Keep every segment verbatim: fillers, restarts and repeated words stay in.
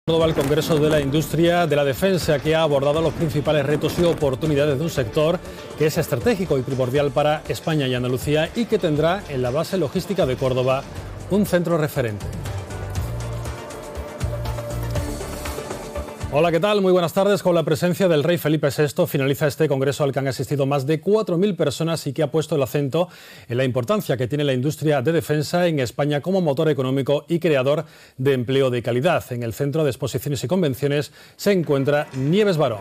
Al Congreso de la Industria de la Defensa, que ha abordado los principales retos y oportunidades de un sector que es estratégico y primordial para España y Andalucía y que tendrá en la base logística de Córdoba un centro referente. Hola, ¿qué tal? Muy buenas tardes. Con la presencia del rey Felipe sexto finaliza este congreso al que han asistido más de cuatro mil personas y que ha puesto el acento en la importancia que tiene la industria de defensa en España como motor económico y creador de empleo de calidad. En el Centro de Exposiciones y Convenciones se encuentra Nieves Barón.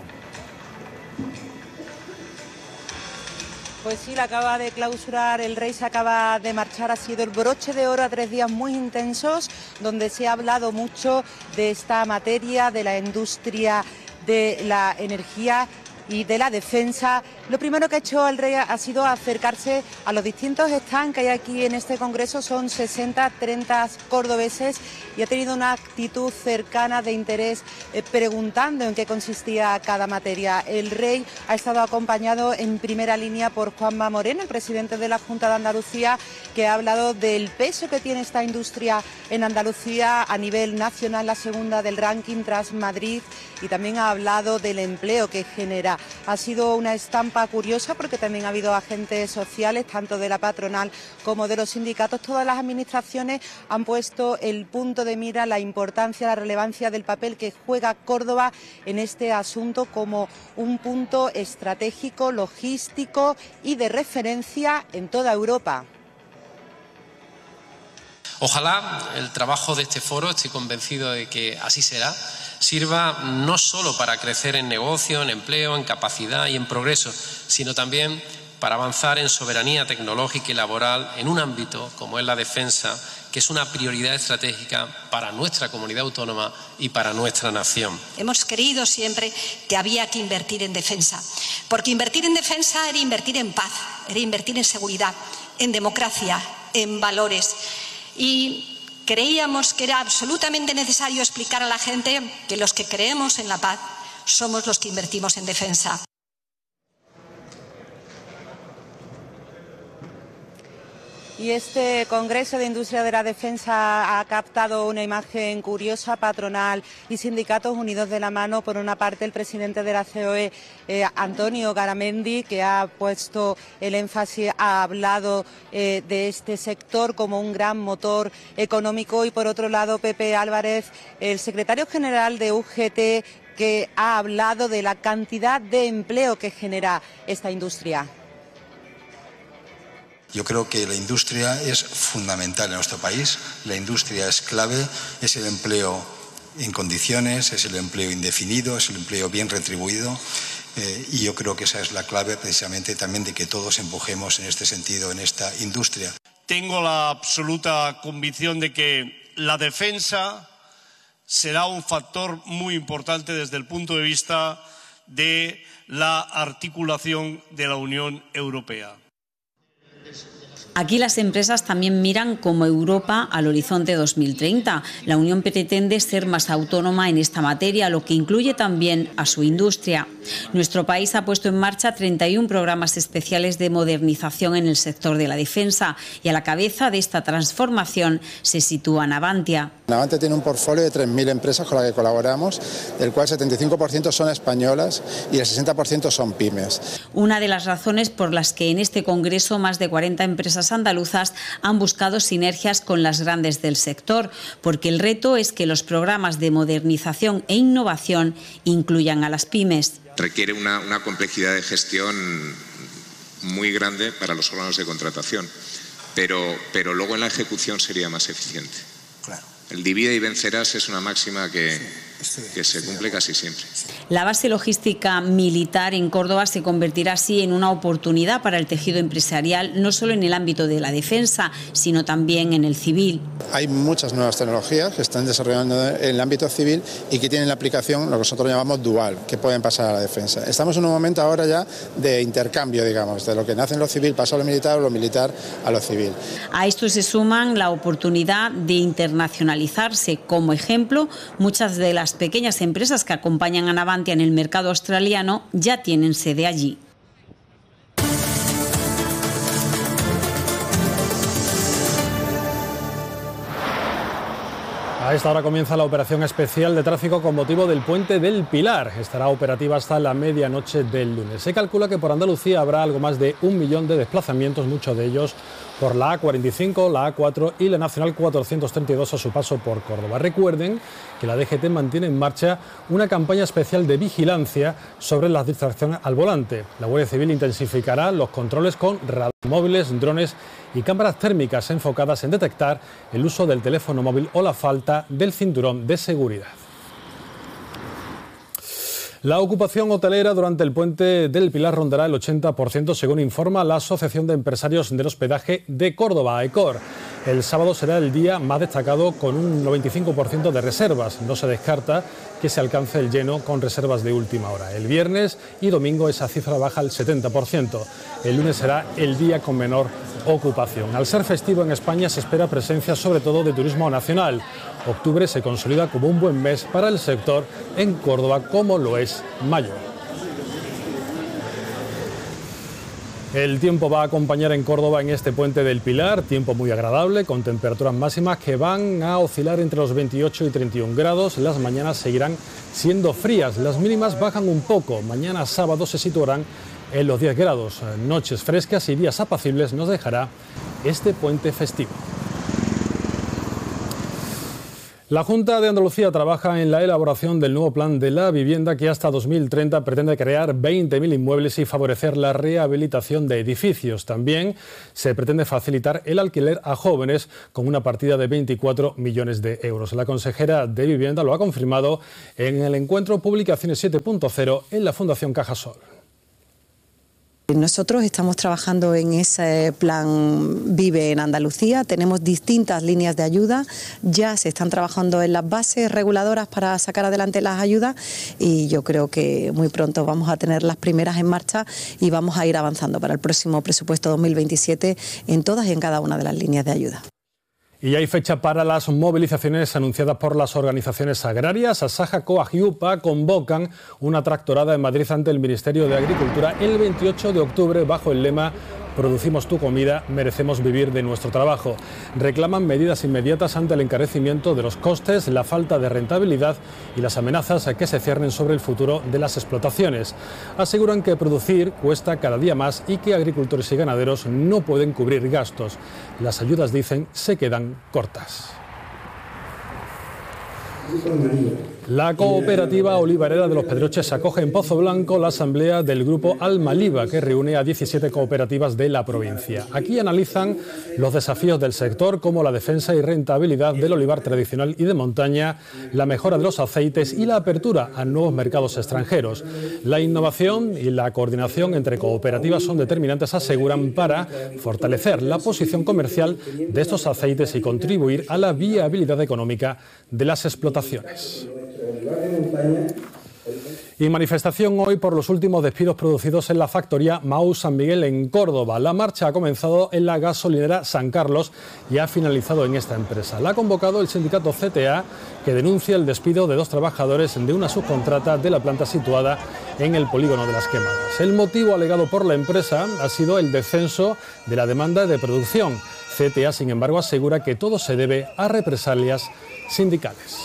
Pues sí, la acaba de clausurar el rey, se acaba de marchar. Ha sido el broche de oro a tres días muy intensos, donde se ha hablado mucho de esta materia, de la industria de la energía y de la defensa. Lo primero que ha hecho el rey ha sido acercarse a los distintos stands que hay aquí en este congreso. Son sesenta, treinta cordobeses y ha tenido una actitud cercana de interés, eh, preguntando en qué consistía cada materia. El rey ha estado acompañado en primera línea por Juanma Moreno, el presidente de la Junta de Andalucía, que ha hablado del peso que tiene esta industria en Andalucía a nivel nacional, la segunda del ranking tras Madrid, y también ha hablado del empleo que genera. Ha sido una estampa curiosa porque también ha habido agentes sociales, tanto de la patronal como de los sindicatos. Todas las administraciones han puesto el punto de mira, la importancia, la relevancia del papel que juega Córdoba en este asunto como un punto estratégico, logístico y de referencia en toda Europa. Ojalá el trabajo de este foro, estoy convencido de que así será, sirva no solo para crecer en negocio, en empleo, en capacidad y en progreso, sino también para avanzar en soberanía tecnológica y laboral en un ámbito como es la defensa, que es una prioridad estratégica para nuestra comunidad autónoma y para nuestra nación. Hemos creído siempre que había que invertir en defensa, porque invertir en defensa era invertir en paz, era invertir en seguridad, en democracia, en valores. Y creíamos que era absolutamente necesario explicar a la gente que los que creemos en la paz somos los que invertimos en defensa. Y este Congreso de Industria de la Defensa ha captado una imagen curiosa. Patronal y sindicatos unidos de la mano. Por una parte, el presidente de la C O E, eh, Antonio Garamendi, que ha puesto el énfasis, ha hablado eh, de este sector como un gran motor económico. Y por otro lado, Pepe Álvarez, el secretario general de U G T, que ha hablado de la cantidad de empleo que genera esta industria. Yo creo que la industria es fundamental en nuestro país. La industria es clave, es el empleo en condiciones, es el empleo indefinido, es el empleo bien retribuido. Eh, y yo creo que esa es la clave precisamente también de que todos empujemos en este sentido, en esta industria. Tengo la absoluta convicción de que la defensa será un factor muy importante desde el punto de vista de la articulación de la Unión Europea. Aquí las empresas también miran como Europa al horizonte dos mil treinta. La Unión pretende ser más autónoma en esta materia, lo que incluye también a su industria. Nuestro país ha puesto en marcha treinta y uno programas especiales de modernización en el sector de la defensa y a la cabeza de esta transformación se sitúa Navantia. Navantia tiene un portfolio de tres mil empresas con las que colaboramos, del cual el setenta y cinco por ciento son españolas y el sesenta por ciento son pymes. Una de las razones por las que en este congreso más de cuarenta empresas andaluzas han buscado sinergias con las grandes del sector, porque el reto es que los programas de modernización e innovación incluyan a las pymes. Requiere una, una complejidad de gestión muy grande para los órganos de contratación, pero, pero luego en la ejecución sería más eficiente. Claro. El divide y vencerás es una máxima que, que se cumple casi siempre. La base logística militar en Córdoba se convertirá así en una oportunidad para el tejido empresarial, no solo en el ámbito de la defensa, sino también en el civil. Hay muchas nuevas tecnologías que están desarrollando en el ámbito civil y que tienen la aplicación, lo que nosotros llamamos dual, que pueden pasar a la defensa. Estamos en un momento ahora ya de intercambio, digamos, de lo que nace en lo civil pasa a lo militar o lo militar a lo civil. A esto se suman la oportunidad de internacionalizarse. Como ejemplo, muchas de las pequeñas empresas que acompañan a Navantia en el mercado australiano ya tienen sede allí. Ahí esta hora comienza la operación especial de tráfico con motivo del Puente del Pilar. Estará operativa hasta la medianoche del lunes. Se calcula que por Andalucía habrá algo más de un millón de desplazamientos, muchos de ellos por la A cuarenta y cinco, la A cuatro y la Nacional cuatrocientos treinta y dos a su paso por Córdoba. Recuerden que la D G T mantiene en marcha una campaña especial de vigilancia sobre las distracciones al volante. La Guardia Civil intensificará los controles con radamóviles, drones y cámaras térmicas enfocadas en detectar el uso del teléfono móvil o la falta del cinturón de seguridad. La ocupación hotelera durante el Puente del Pilar rondará el ochenta por ciento, según informa la Asociación de Empresarios del Hospedaje de Córdoba, AECOR. El sábado será el día más destacado con un noventa y cinco por ciento de reservas. No se descarta que se alcance el lleno con reservas de última hora. El viernes y domingo esa cifra baja al setenta por ciento. El lunes será el día con menor ocupación. Al ser festivo en España se espera presencia sobre todo de turismo nacional. Octubre se consolida como un buen mes para el sector en Córdoba, como lo es mayo. El tiempo va a acompañar en Córdoba en este Puente del Pilar, tiempo muy agradable, con temperaturas máximas que van a oscilar entre los veintiocho y treinta y un grados. Las mañanas seguirán siendo frías, las mínimas bajan un poco. Mañana sábado se situarán en los diez grados. Noches frescas y días apacibles nos dejará este puente festivo. La Junta de Andalucía trabaja en la elaboración del nuevo plan de la vivienda que hasta dos mil treinta pretende crear veinte mil inmuebles y favorecer la rehabilitación de edificios. También se pretende facilitar el alquiler a jóvenes con una partida de veinticuatro millones de euros. La consejera de Vivienda lo ha confirmado en el encuentro Publicaciones siete punto cero en la Fundación Cajasol. Nosotros estamos trabajando en ese plan Vive en Andalucía, tenemos distintas líneas de ayuda, ya se están trabajando en las bases reguladoras para sacar adelante las ayudas y yo creo que muy pronto vamos a tener las primeras en marcha y vamos a ir avanzando para el próximo presupuesto dos mil veintisiete en todas y en cada una de las líneas de ayuda. Y hay fecha para las movilizaciones anunciadas por las organizaciones agrarias. Asaja, Coag y UPA convocan una tractorada en Madrid ante el Ministerio de Agricultura el veintiocho de octubre bajo el lema "Producimos tu comida, merecemos vivir de nuestro trabajo". Reclaman medidas inmediatas ante el encarecimiento de los costes, la falta de rentabilidad y las amenazas a que se ciernen sobre el futuro de las explotaciones. Aseguran que producir cuesta cada día más y que agricultores y ganaderos no pueden cubrir gastos. Las ayudas, dicen, se quedan cortas. La cooperativa olivarera de Los Pedroches acoge en Pozo Blanco la asamblea del grupo Almaliva, que reúne a diecisiete cooperativas de la provincia. Aquí analizan los desafíos del sector, como la defensa y rentabilidad del olivar tradicional y de montaña, la mejora de los aceites y la apertura a nuevos mercados extranjeros. La innovación y la coordinación entre cooperativas son determinantes, aseguran, para fortalecer la posición comercial de estos aceites y contribuir a la viabilidad económica de las explotaciones. Y manifestación hoy por los últimos despidos producidos en la factoría Mau San Miguel en Córdoba. La marcha ha comenzado en la gasolinera San Carlos y ha finalizado en esta empresa. La ha convocado el sindicato C T A, que denuncia el despido de dos trabajadores de una subcontrata de la planta situada en el polígono de Las Quemadas. El motivo alegado por la empresa ha sido el descenso de la demanda de producción. C T A, sin embargo, asegura que todo se debe a represalias sindicales.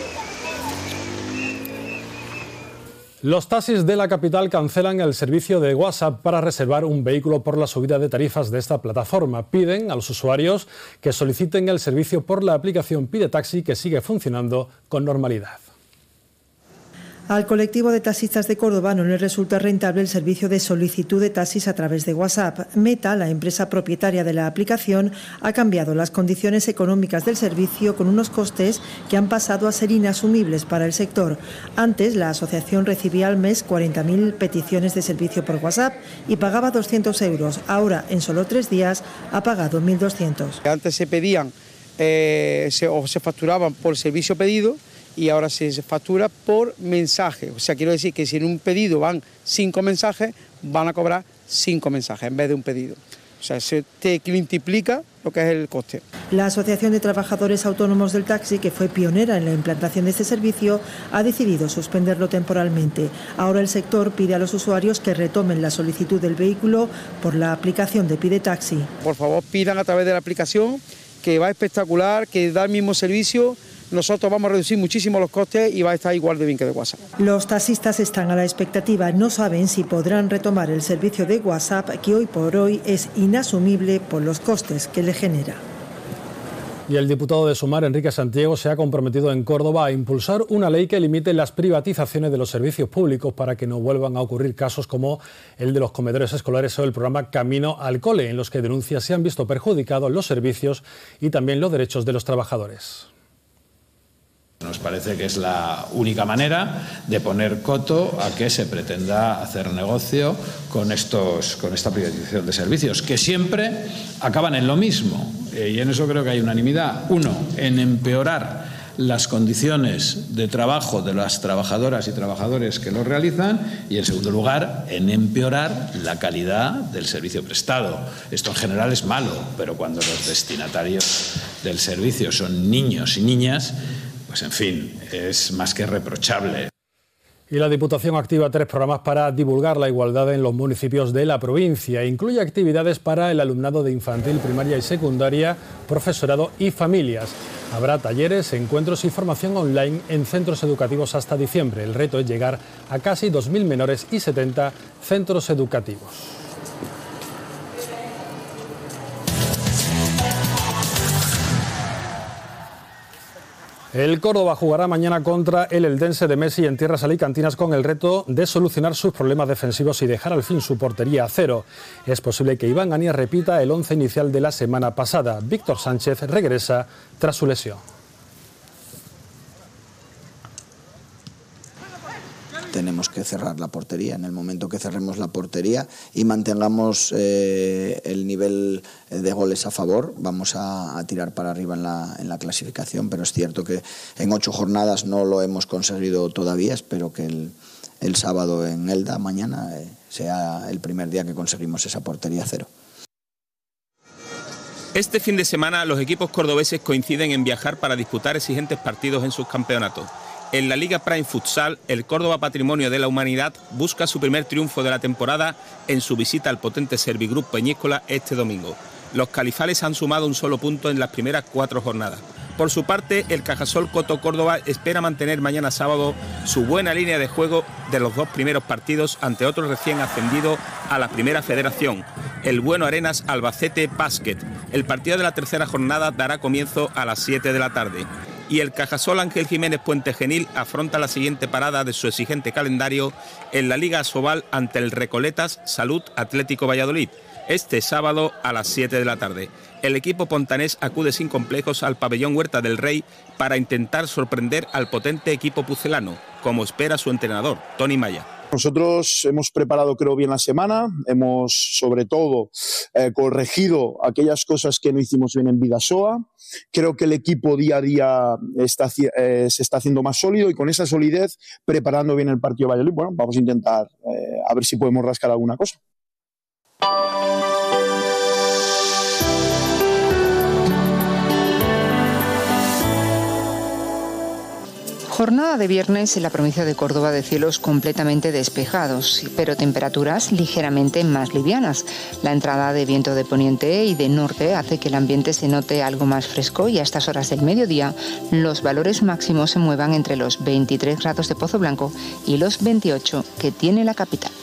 Los taxis de la capital cancelan el servicio de WhatsApp para reservar un vehículo por la subida de tarifas de esta plataforma. Piden a los usuarios que soliciten el servicio por la aplicación Pide Taxi, que sigue funcionando con normalidad. Al colectivo de taxistas de Córdoba no les resulta rentable el servicio de solicitud de taxis a través de WhatsApp. Meta, la empresa propietaria de la aplicación, ha cambiado las condiciones económicas del servicio con unos costes que han pasado a ser inasumibles para el sector. Antes, la asociación recibía al mes cuarenta mil peticiones de servicio por WhatsApp y pagaba doscientos euros. Ahora, en solo tres días, ha pagado mil doscientos. Antes se pedían eh, se, o se facturaban por servicio pedido, y ahora se factura por mensaje. O sea, quiero decir que si en un pedido van cinco mensajes, van a cobrar cinco mensajes en vez de un pedido. O sea, se te multiplica lo que es el coste. La Asociación de Trabajadores Autónomos del Taxi, que fue pionera en la implantación de este servicio, ha decidido suspenderlo temporalmente. Ahora el sector pide a los usuarios que retomen la solicitud del vehículo por la aplicación de Pide Taxi. Por favor, pidan a través de la aplicación, que va espectacular, que da el mismo servicio, nosotros vamos a reducir muchísimo los costes y va a estar igual de bien que de WhatsApp. Los taxistas están a la expectativa, no saben si podrán retomar el servicio de WhatsApp, que hoy por hoy es inasumible por los costes que le genera. Y el diputado de Sumar, Enrique Santiago, se ha comprometido en Córdoba a impulsar una ley que limite las privatizaciones de los servicios públicos para que no vuelvan a ocurrir casos como el de los comedores escolares o el programa Camino al Cole, en los que denuncia se han visto perjudicados los servicios y también los derechos de los trabajadores. Nos parece que es la única manera de poner coto a que se pretenda hacer negocio con, estos, con esta privatización de servicios, que siempre acaban en lo mismo. Eh, y en eso creo que hay unanimidad. Uno, en empeorar las condiciones de trabajo de las trabajadoras y trabajadores que lo realizan, y en segundo lugar, en empeorar la calidad del servicio prestado. Esto en general es malo, pero cuando los destinatarios del servicio son niños y niñas, pues en fin, es más que reprochable. Y la Diputación activa tres programas para divulgar la igualdad en los municipios de la provincia. Incluye actividades para el alumnado de infantil, primaria y secundaria, profesorado y familias. Habrá talleres, encuentros y formación online en centros educativos hasta diciembre. El reto es llegar a casi dos mil menores y setenta centros educativos. El Córdoba jugará mañana contra el Eldense de Messi en tierras alicantinas con el reto de solucionar sus problemas defensivos y dejar al fin su portería a cero. Es posible que Iván Anier repita el once inicial de la semana pasada. Víctor Sánchez regresa tras su lesión. Tenemos que cerrar la portería. En el momento que cerremos la portería y mantengamos eh, el nivel de goles a favor, vamos a, a tirar para arriba en la, en la clasificación. Pero es cierto que en ocho jornadas no lo hemos conseguido todavía. Espero que el, el sábado en Elda, mañana, eh, sea el primer día que conseguimos esa portería cero. Este fin de semana los equipos cordobeses coinciden en viajar para disputar exigentes partidos en sus campeonatos. En la Liga Prime Futsal, el Córdoba Patrimonio de la Humanidad busca su primer triunfo de la temporada en su visita al potente Servigroup Peñíscola este domingo. Los califales han sumado un solo punto en las primeras cuatro jornadas. Por su parte, el Cajasol Coto Córdoba espera mantener mañana sábado su buena línea de juego de los dos primeros partidos ante otro recién ascendido a la Primera Federación, el Bueno Arenas Albacete Basket. El partido de la tercera jornada dará comienzo a las siete de la tarde. Y el Cajasol Ángel Jiménez Puente Genil afronta la siguiente parada de su exigente calendario en la Liga Asobal ante el Recoletas Salud Atlético Valladolid, este sábado a las siete de la tarde. El equipo pontanés acude sin complejos al pabellón Huerta del Rey para intentar sorprender al potente equipo pucelano, como espera su entrenador, Tony Maya. Nosotros hemos preparado, creo, bien la semana, hemos sobre todo eh, corregido aquellas cosas que no hicimos bien en Bidasoa. Creo que el equipo día a día está, eh, se está haciendo más sólido y con esa solidez preparando bien el partido de Valladolid. Bueno, vamos a intentar eh, a ver si podemos rascar alguna cosa. Jornada de viernes en la provincia de Córdoba de cielos completamente despejados, pero temperaturas ligeramente más livianas. La entrada de viento de poniente y de norte hace que el ambiente se note algo más fresco y a estas horas del mediodía los valores máximos se muevan entre los veintitrés grados de Pozo Blanco y los veintiocho que tiene la capital.